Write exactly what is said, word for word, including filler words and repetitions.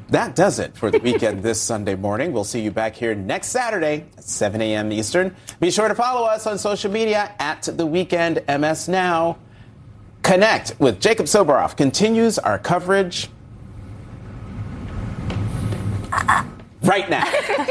that does it for the weekend this Sunday morning. We'll see you back here next Saturday at seven a.m. Eastern. Be sure to follow us on social media at The Weekend M S Now. Connect with Jacob Soboroff continues our coverage right now.